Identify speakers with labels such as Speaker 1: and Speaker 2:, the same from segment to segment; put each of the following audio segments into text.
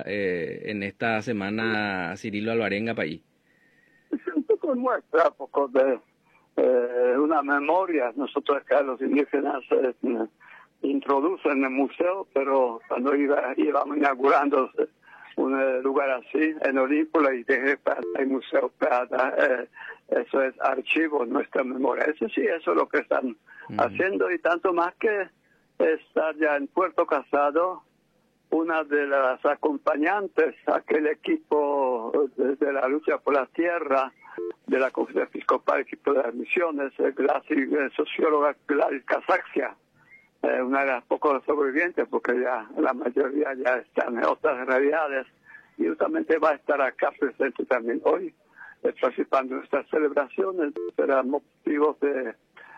Speaker 1: en esta semana Cirilo Alvarenga país?
Speaker 2: Es un poco nuestra, un poco de una memoria. Nosotros acá los indígenas introducen el museo, pero cuando íbamos inaugurando un lugar así en Olímpola y dejé para el museo para eso es archivo, nuestra memoria. Eso sí, eso es lo que están haciendo, y tanto más que está ya en Puerto Casado una de las acompañantes a aquel equipo de la lucha por la tierra de la Conferencia Episcopal, equipo de las misiones, socióloga Gladys Casaxia, una de las pocos sobrevivientes, porque ya la mayoría ya están en otras realidades, y justamente va a estar acá presente también hoy, participando en estas celebraciones, será motivos de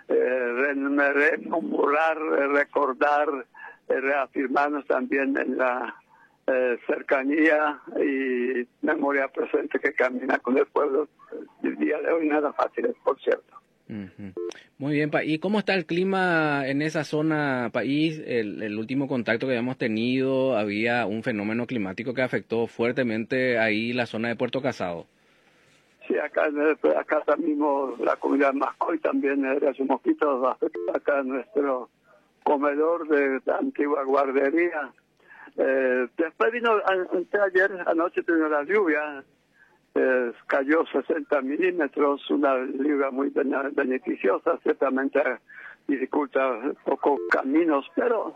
Speaker 2: rememorar, recordar, reafirmarnos también en la cercanía y memoria presente que camina con el pueblo. El día de hoy nada fácil, por cierto.
Speaker 1: Muy bien, ¿y cómo está el clima en esa zona, país? El último contacto que habíamos tenido, había un fenómeno climático que afectó fuertemente ahí la zona de Puerto Casado.
Speaker 2: Sí, acá mismo la comunidad Mascoy también hace un poquito acá en nuestro comedor de la antigua guardería. Después vino, ayer anoche vino la lluvia, cayó 60 milímetros, una lluvia muy beneficiosa, ciertamente dificulta un poco caminos, pero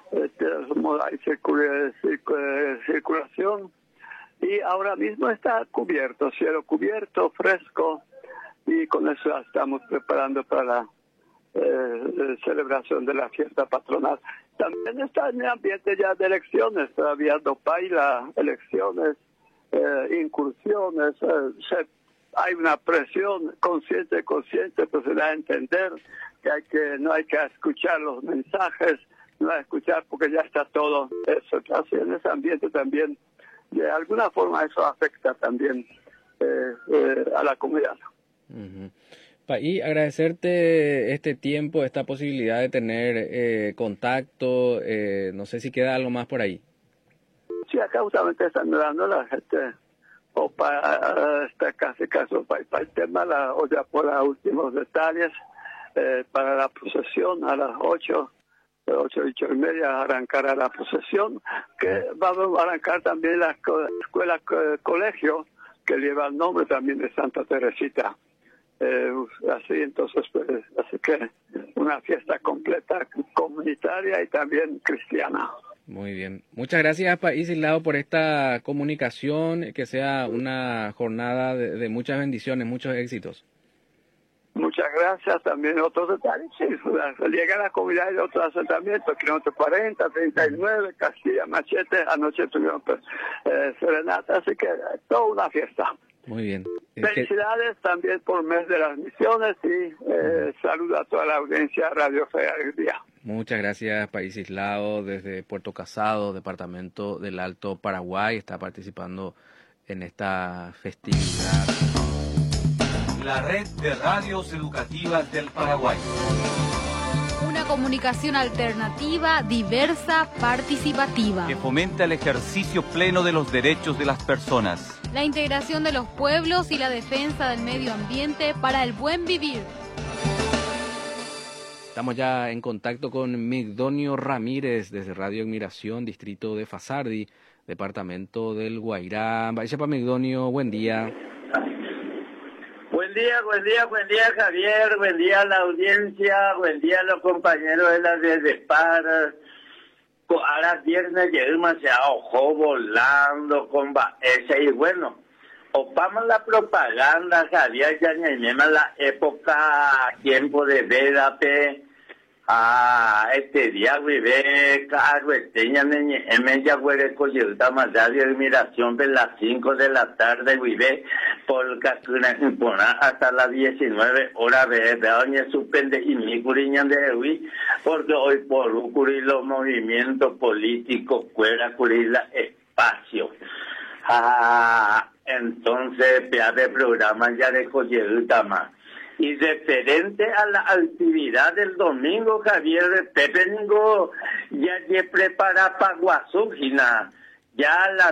Speaker 2: hay circulación. Y ahora mismo está cubierto, cielo cubierto, fresco, y con eso ya estamos preparando para la celebración de la fiesta patronal. También está en el ambiente ya de elecciones, todavía no baila, elecciones, incursiones, hay una presión consciente, pues se da a entender que no hay que escuchar los mensajes, no hay que escuchar porque ya está todo eso. Así en ese ambiente también, de alguna forma eso afecta también a la comunidad.
Speaker 1: Y agradecerte este tiempo, esta posibilidad de tener contacto, no sé si queda algo más por ahí.
Speaker 2: Sí, acá justamente están dando la gente, o para casi para el tema, o ya por los últimos detalles, para la procesión a las 8 y media arrancará la procesión, que va a arrancar también la escuela colegio, que lleva el nombre también de Santa Teresita. Así entonces, así que una fiesta completa, comunitaria y también cristiana.
Speaker 1: Muy bien. Muchas gracias, País Islao, por esta comunicación, que sea una jornada de muchas bendiciones, muchos éxitos.
Speaker 2: Muchas gracias. También otros detalles, sí, llega a la comunidad de otros asentamientos, kilómetro 40, 39, Castilla, Machete, anoche tuvieron serenata, así que toda una fiesta.
Speaker 1: Muy bien.
Speaker 2: Felicidades también por mes de las misiones y saludo a toda la audiencia Radio Fe del Día.
Speaker 1: Muchas gracias, País Islao, desde Puerto Casado, departamento del Alto Paraguay, está participando en esta festividad.
Speaker 3: La red de radios educativas del Paraguay.
Speaker 4: Una comunicación alternativa, diversa, participativa.
Speaker 3: Que fomenta el ejercicio pleno de los derechos de las personas.
Speaker 4: La integración de los pueblos y la defensa del medio ambiente para el buen vivir.
Speaker 1: Estamos ya en contacto con Migdonio Ramírez desde Radio Admiración, distrito de Fasardi, departamento del Guairá. Vaya, Migdonio, buen día.
Speaker 5: Buen día Javier, buen día a la audiencia, buen día a los compañeros de la de Par. Ahora viernes llega demasiado ojo volando con ese y bueno, opamos la propaganda, Javier, ya tenemos la época, tiempo de Védape, este día, vive, carreteña, ya huele coyuta, más de admiración de las 5 de la tarde, vive, por Casuna, hasta las 19 horas, de doña suspende y mi curiña de hoy, porque hoy por cubrir los movimientos políticos, fuera cubrir la espacio. Entonces, de programa ya de coyuta más. Y referente a la actividad del domingo, Javier, Pepe Ningo ya prepara para Guasúgina, ya la